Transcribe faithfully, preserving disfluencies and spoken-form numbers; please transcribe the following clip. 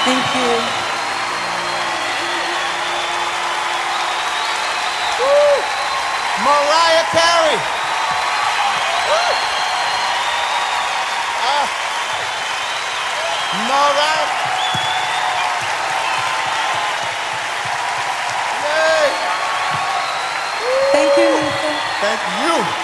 Thank you. Woo! Mariah Carey. Woo! Uh, Mariah. Yay! Thank you, Lisa. Thank you.